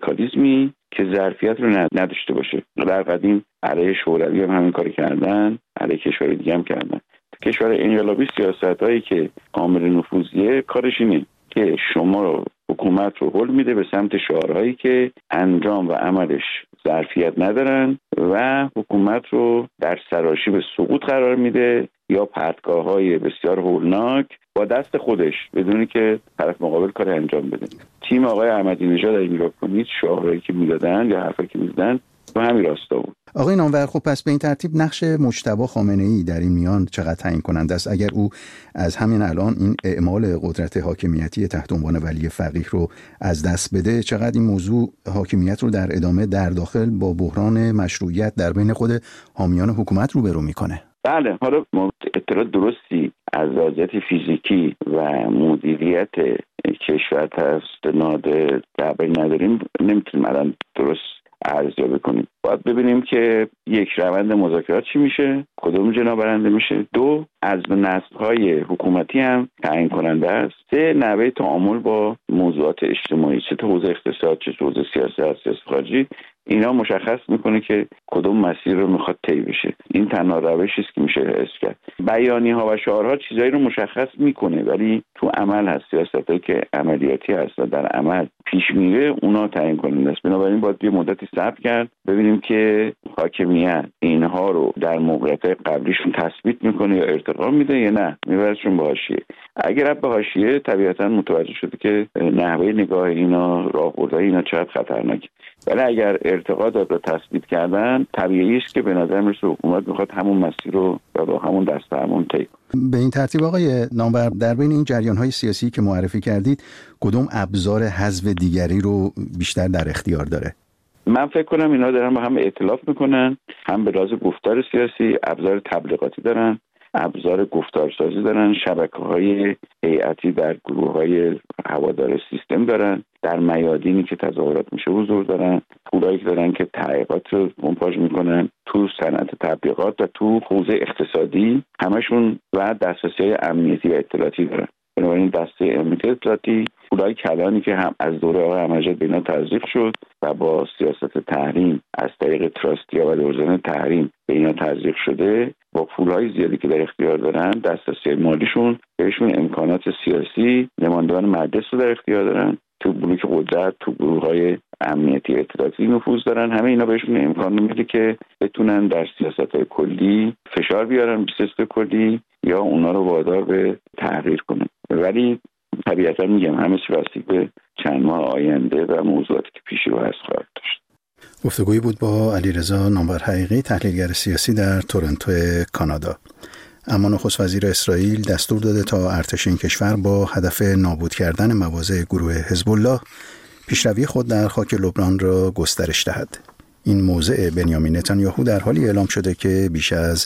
رادیکالیسمی که ظرفیت رو نداشته باشه. در قدیم علیه شوروی هم همین کاری کردن، علیه کشور دیگه هم کردن. کشور انقلابی سیاستایی که عامل نفوذیه کارش اینه که شما رو حکومت رو هل میده به سمت شعارهایی که انجام و عملش ظرفیت ندارن و حکومت رو در سراشیب سقوط قرار میده یا پرتگاه‌های بسیار هولناک با دست خودش بدونی که طرف مقابل کار انجام بده. تیم آقای احمدی نژاد اگه نگاه کنید شعارهایی که میدادن یا حرفایی که میزدن تو همین راستا بود. آقای نامور، خب پس به این ترتیب نقش مجتبی خامنه‌ای در این میان چقدر تعیین کننده است؟ اگر او از همین الان این اعمال قدرت حاکمیتی تحت عنوان ولی فقیه رو از دست بده، چقدر این موضوع حاکمیت رو در ادامه در داخل با بحران مشروعیت در بین خود حامیان حکومت روبرو میکنه؟ بله، حالا ما اطلاع درستی از وضعیت فیزیکی و مدیریت کشور توسط نادر دبیر نداریم، نمیتونیم الان درست ارزیابی کنیم. باید ببینیم که یک، روند مذاکرات چی میشه، کدوم جنا برنده میشه، دو، از نسل‌های حکومتی هم تعیین کننده است، سه، نحوه تعامل با موضوعات اجتماعی، چه تو حوزه اقتصاد چه تو حوزه سیاست خارجی، اینا مشخص میکنه که کدوم مسیر رو میخواد طی بشه. این تنها روشی است که میشه حس کرد. بیانیه‌ها و شعارها چیزایی رو مشخص میکنه ولی تو عمل هست، سیاستایی که عملیاتی هست و در عمل پیش میره اونا تعیین کننده است. بنابراین باید یه مدتی صبر کرد ببینیم که حاکمیت اینها رو در موقعیت قبلیشون تثبیت میکنه یا ارتقا میده یا نه میبرشون به حاشیه. اگر به حاشیه طبیعتا متوجه شده که نحوه نگاه اینا، راهبردهای اینا چقدر خطرناکه. ولی اگر ارتقا داد و تثبیت کردن، طبیعی است که به نظر میرسه حکومت میخواد همون مسیر رو با همون دست همون طی کنه. به این ترتیب آقای نامور، در بین این جریان‌های سیاسی که معرفی کردید کدوم ابزار حذف دیگری رو بیشتر در اختیار داره؟ من فکر کنم اینا دارن با هم ائتلاف میکنن، هم به لحاظ گفتار سیاسی ابزار تبلیغاتی دارن، ابزار گفتارسازی دارن، شبکه‌های هیئتی در گروه‌های هوادار سیستم دارن، در میادینی که تظاهرات میشه حضور دارن، پولایی که دارن که تحقیقات رو مونتاژ میکنن تو صنعت تبلیغات و تو حوزه اقتصادی همشون و دسترسی‌های امنیتی و اطلاعاتی دارن. بنابراین دسته امنیتی اطلاعاتی، پولای کلانی که هم از دوره آقای احمدی به اینا تزریق شد و با سیاست تحریم از طریق تراستیا و دورزن تحریم به اینا تزریق شده، با پولای زیادی که در اختیار دارن، دسترسی مالیشون بهشون امکانات سیاسی، نمایندگان مجلس رو در اختیار دارن، تو بلوک قدرت، تو گروه‌های امنیتی اطلاعاتی نفوذ دارن. همه اینا بهشون امکان میده که بتونن در سیاست‌های کلی فشار بیارن به سیاست کلی یا اونا رو وادار به تحریر کنن. ولی طبیعتا میگم همه چی بستگی به چند ماه آینده و موضوعاتی که پیش رو هست خواهد داشت. گفتگویی بود با علیرضا نامور حقیقی، تحلیلگر سیاسی در تورنتو کانادا. اما نخست وزیر اسرائیل دستور داده تا ارتش این کشور با هدف نابود کردن مواضع گروه حزب الله پیشروی خود در خاک لبنان را گسترش دهد. این موضع بنیامین نتانیاهو در حالی اعلام شده که بیش از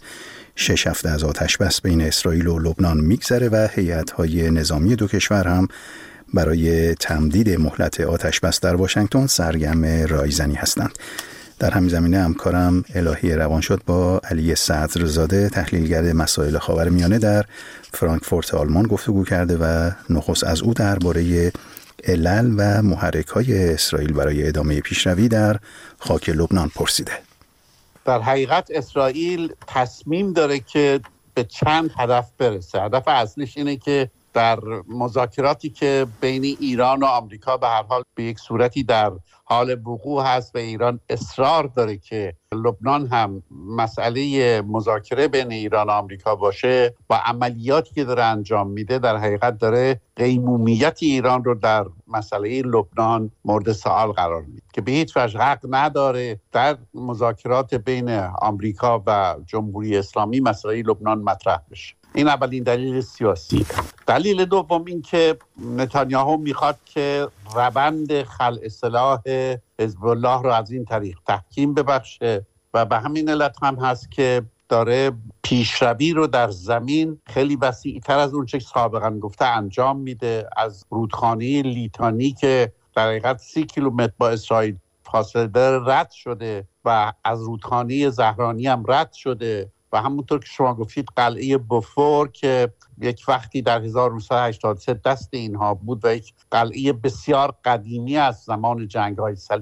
6 هفته از آتش بس بین اسرائیل و لبنان میگذره و هیئت‌های نظامی دو کشور هم برای تمدید مهلت آتش بس در واشنگتن سرگرم رایزنی هستند. در همین زمینه همکارم الهی روان شد با علی صدرزاده، تحلیلگر مسائل خاورمیانه در فرانکفورت آلمان گفتگو کرده و نخست از او درباره علل و محرک‌های اسرائیل برای ادامه پیشروی در خاک لبنان پرسیده. در حقیقت اسرائیل تصمیم داره که به چند هدف برسه. هدف اصلیش اینه که در مذاکراتی که بین ایران و آمریکا به هر حال به یک صورتی در حال وقوع هست و ایران اصرار داره که لبنان هم مسئله مذاکره بین ایران و آمریکا باشه، با عملیاتی که داره انجام میده در حقیقت داره قیمومیت ایران رو در مسئله لبنان مورد سوال قرار میده که به هیچ وجه حق نداره در مذاکرات بین آمریکا و جمهوری اسلامی مسئله لبنان مطرح بشه. این اولین دلیل سیاسی. دلیل دوم این که نتانیاهو میخواد که روند خلع سلاح حزب الله رو از این طریق تحکیم ببخشه و به همین علت هم هست که داره پیشروی رو در زمین خیلی وسیع‌تر از اون چه سابقا گفته انجام میده. از رودخانه لیتانی که در حقیقت 30 کیلومتر با اسرائیل فاصله داره رد شده و از رودخانه زهرانی هم رد شده و همونطور که شما گفتید قلعه بوفور که یک وقتی در 1983 دست اینها بود و یک قلعه بسیار قدیمی از زمان جنگ‌های صلیبی